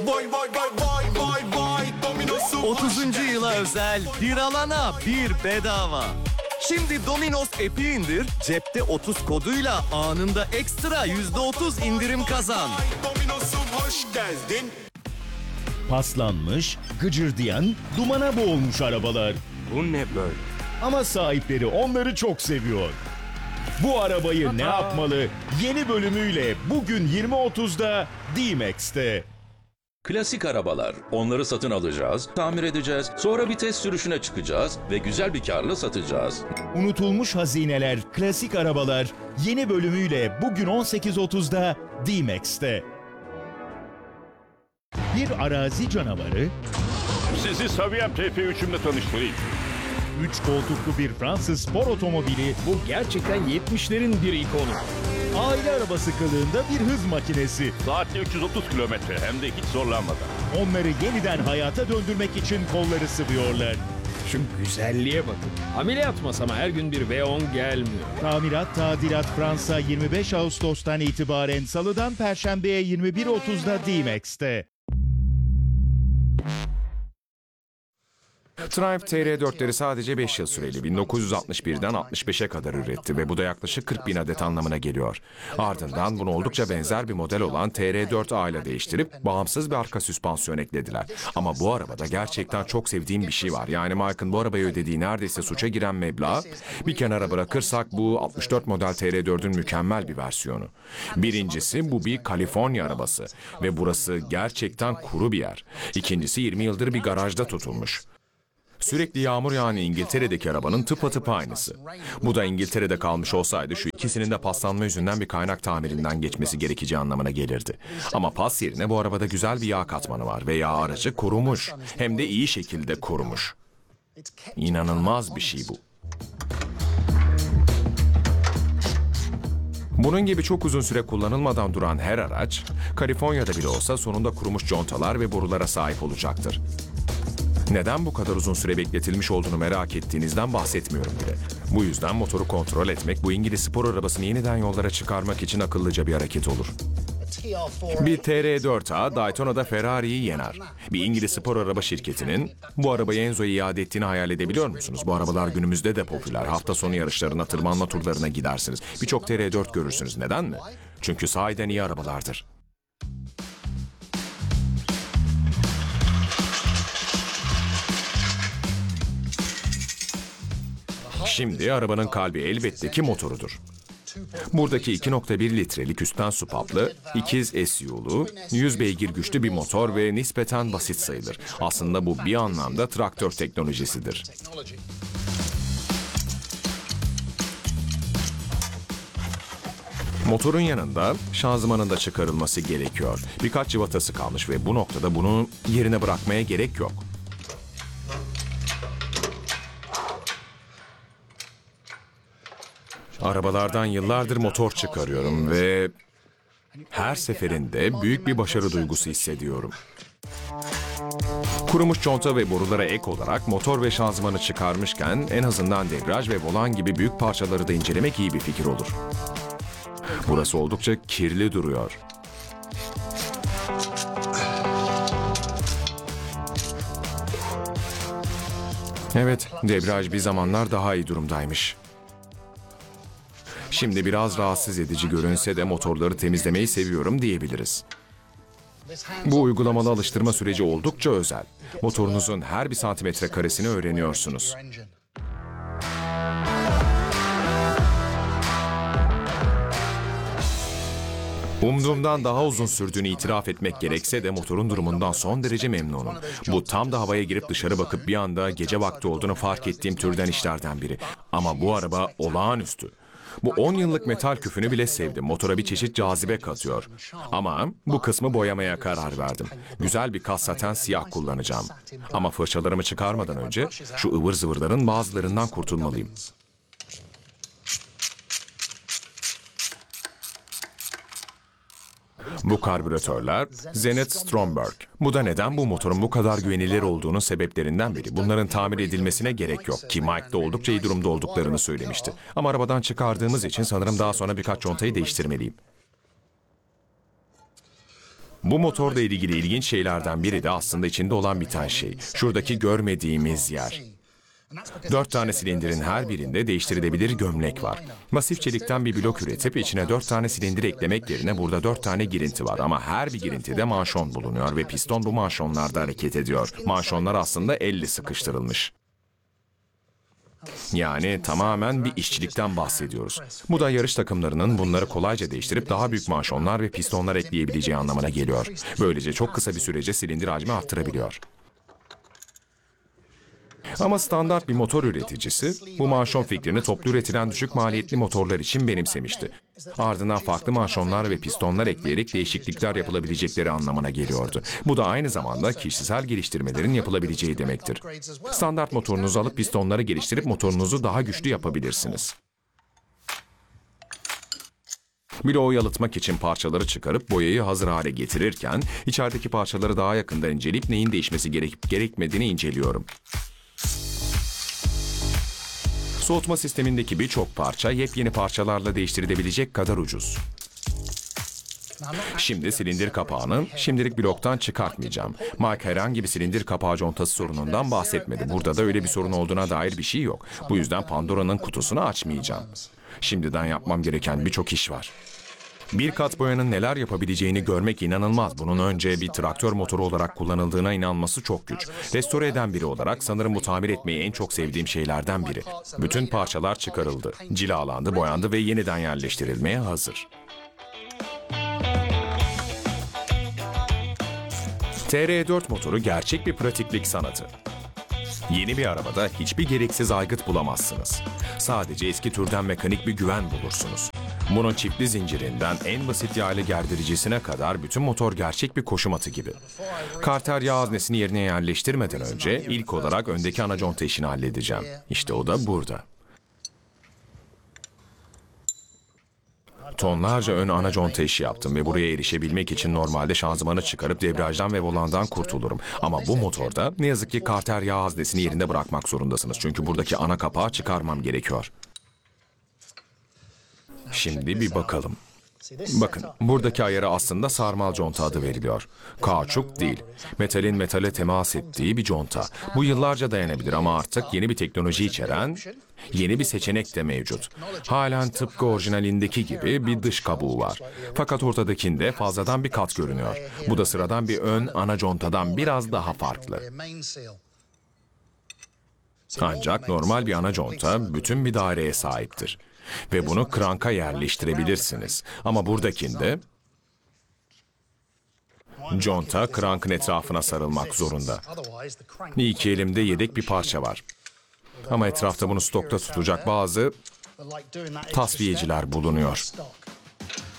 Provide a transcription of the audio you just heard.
Vay vay vay vay vay vay Domino's'um 30. yıla özel bir alana bir bedava. Şimdi Domino's app'i indir, cepte 30 koduyla anında ekstra %30 indirim kazan. Domino's'um hoş geldin. Paslanmış, gıcırdayan, dumana boğulmuş arabalar. Bu ne böyle? Ama sahipleri onları çok seviyor. Bu arabayı ne yapmalı? Yeni bölümüyle bugün 20.30'da D-Max'te. Klasik arabalar. Onları satın alacağız, tamir edeceğiz, sonra bir test sürüşüne çıkacağız ve güzel bir karla satacağız. Unutulmuş hazineler, klasik arabalar yeni bölümüyle bugün 18.30'da D-Max'te. Bir arazi canavarı, Sizi Saviyem TP3'ümle tanıştırayım. 3 koltuklu bir Fransız spor otomobili, Bu gerçekten 70'lerin bir ikonu. aile arabası kılığında bir hız makinesi. Saatte 330 kilometre hem de hiç zorlanmadan. Onları yeniden hayata döndürmek için kolları sıvıyorlar. Şu güzelliğe bakın. Ameliyat masama her gün bir V10 gelmiyor. Tamirat Tadilat Fransa 25 Ağustos'tan itibaren Salı'dan Perşembe'ye 21.30'da D-Max'te. Triumph TR4'leri sadece 5 yıl süreli 1961'den 65'e kadar üretti ve bu da yaklaşık 40 bin adet anlamına geliyor. Ardından bunu oldukça benzer bir model olan TR4A ile değiştirip bağımsız bir arka süspansiyon eklediler. Ama bu arabada gerçekten çok sevdiğim bir şey var. Yani Mike'ın bu arabaya ödediği neredeyse suça giren meblağ bir kenara bırakırsak bu 64 model TR4'ün mükemmel bir versiyonu. Birincisi bu bir Kaliforniya arabası ve burası gerçekten kuru bir yer. İkincisi 20 yıldır bir garajda tutulmuş. Sürekli yağmur yağan İngiltere'deki arabanın tıpatıp aynısı. Bu da İngiltere'de kalmış olsaydı şu ikisinin de paslanma yüzünden bir kaynak tamirinden geçmesi gerekeceği anlamına gelirdi. Ama pas yerine bu arabada güzel bir yağ katmanı var ve yağ aracı kurumuş. Hem de iyi şekilde kurumuş. İnanılmaz bir şey bu. Bunun gibi çok uzun süre kullanılmadan duran her araç, Kaliforniya'da bile olsa sonunda kurumuş contalar ve borulara sahip olacaktır. Neden bu kadar uzun süre bekletilmiş olduğunu merak ettiğinizden bahsetmiyorum bile. Bu yüzden motoru kontrol etmek bu İngiliz spor arabasını yeniden yollara çıkarmak için akıllıca bir hareket olur. Bir TR4A Daytona'da Ferrari'yi yener. Bir İngiliz spor araba şirketinin bu arabayı Enzo'ya iade ettiğini hayal edebiliyor musunuz? Bu arabalar günümüzde de popüler. Hafta sonu yarışlarına, tırmanma turlarına gidersiniz. Birçok TR4 görürsünüz. Neden mi? Çünkü sahiden iyi arabalardır. Şimdi arabanın kalbi elbette ki motorudur. Buradaki 2.1 litrelik üstten su paplı, ikiz SU'lu, 100 beygir güçlü bir motor ve nispeten basit sayılır. Aslında bu bir anlamda traktör teknolojisidir. Motorun yanında şanzımanın da çıkarılması gerekiyor. Birkaç cıvatası kalmış ve bu noktada bunu yerine bırakmaya gerek yok. Arabalardan yıllardır motor çıkarıyorum ve her seferinde büyük bir başarı duygusu hissediyorum. Kurumuş conta ve borulara ek olarak motor ve şanzımanı çıkarmışken en azından debriyaj ve volan gibi büyük parçaları da incelemek iyi bir fikir olur. Burası oldukça kirli duruyor. Evet, debriyaj bir zamanlar daha iyi durumdaymış. Şimdi biraz rahatsız edici görünse de motorları temizlemeyi seviyorum diyebiliriz. Bu uygulamalı alıştırma süreci oldukça özel. Motorunuzun her bir santimetre karesini öğreniyorsunuz. Umduğumdan daha uzun sürdüğünü itiraf etmek gerekse de motorun durumundan son derece memnunum. Bu tam da havaya girip dışarı bakıp bir anda gece vakti olduğunu fark ettiğim türden işlerden biri. Ama bu araba olağanüstü. Bu 10 yıllık metal küfünü bile sevdim. Motora bir çeşit cazibe katıyor. Ama bu kısmı boyamaya karar verdim. Güzel bir kas saten siyah kullanacağım. Ama fırçalarımı çıkarmadan önce şu ıvır zıvırların bazılarından kurtulmalıyım. Bu karbüratörler Zenith Stromberg. Bu da neden bu motorun bu kadar güvenilir olduğunun sebeplerinden biri. Bunların tamir edilmesine gerek yok ki Mike de oldukça iyi durumda olduklarını söylemişti. Ama arabadan çıkardığımız için sanırım daha sonra birkaç contayı değiştirmeliyim. Bu motorla ilgili ilginç şeylerden biri de aslında içinde olan biten şey. Şuradaki görmediğimiz yer. 4 tane silindirin her birinde değiştirilebilir gömlek var. Masif çelikten bir blok üretip içine 4 tane silindir eklemek yerine burada 4 tane girinti var. Ama her bir girintide manşon bulunuyor ve piston bu manşonlarda hareket ediyor. Manşonlar aslında elle sıkıştırılmış. Yani tamamen bir işçilikten bahsediyoruz. Bu da yarış takımlarının bunları kolayca değiştirip daha büyük manşonlar ve pistonlar ekleyebileceği anlamına geliyor. Böylece çok kısa bir sürece silindir hacmi arttırabiliyor. Ama standart bir motor üreticisi bu manşon fikrini toplu üretilen düşük maliyetli motorlar için benimsemişti. Ardından farklı manşonlar ve pistonlar ekleyerek değişiklikler yapılabilecekleri anlamına geliyordu. Bu da aynı zamanda kişisel geliştirmelerin yapılabileceği demektir. Standart motorunuzu alıp pistonları geliştirip motorunuzu daha güçlü yapabilirsiniz. Bloğu yalıtmak için parçaları çıkarıp boyayı hazır hale getirirken içerideki parçaları daha yakından inceleyip neyin değişmesi gerekip gerekmediğini inceliyorum. Soğutma sistemindeki birçok parça yepyeni parçalarla değiştirilebilecek kadar ucuz. Şimdi silindir kapağını şimdilik bloktan çıkartmayacağım. Mike herhangi bir silindir kapağı contası sorunundan bahsetmedi. Burada da öyle bir sorun olduğuna dair bir şey yok. Bu yüzden Pandora'nın kutusunu açmayacağım. Şimdiden yapmam gereken birçok iş var. Bir kat boyanın neler yapabileceğini görmek inanılmaz. Bunun önce bir traktör motoru olarak kullanıldığına inanması çok güç. Restore eden biri olarak sanırım bu tamir etmeyi en çok sevdiğim şeylerden biri. Bütün parçalar çıkarıldı, cilalandı, boyandı ve yeniden yerleştirilmeye hazır. TR4 motoru gerçek bir pratiklik sanatı. Yeni bir arabada hiçbir gereksiz aygıt bulamazsınız. Sadece eski türden mekanik bir güven bulursunuz. Bunun çiftli zincirinden en basit yağlı gerdiricisine kadar bütün motor gerçek bir koşum atı gibi. Karter yağ haznesini yerine yerleştirmeden önce ilk olarak öndeki ana conta işini halledeceğim. İşte o da burada. Tonlarca ön ana conta işi yaptım ve buraya erişebilmek için normalde şanzımanı çıkarıp debriyajdan ve volandan kurtulurum. Ama bu motorda ne yazık ki karter yağ haznesini yerinde bırakmak zorundasınız. Çünkü buradaki ana kapağı çıkarmam gerekiyor. Şimdi bir bakalım. Bakın, buradaki ayarı aslında sarmal conta adı veriliyor. Kauçuk değil, metalin metale temas ettiği bir conta. Bu yıllarca dayanabilir ama artık yeni bir teknoloji içeren yeni bir seçenek de mevcut. Halen tıpkı orijinalindeki gibi bir dış kabuğu var. Fakat ortadakinde fazladan bir kat görünüyor. Bu da sıradan bir ön ana contadan biraz daha farklı. Ancak normal bir ana conta bütün bir daireye sahiptir. Ve bunu kranka yerleştirebilirsiniz. Ama buradakinde conta krankın etrafına sarılmak zorunda. İki elimde yedek bir parça var. Ama etrafta bunu stokta tutacak bazı tasfiyeciler bulunuyor.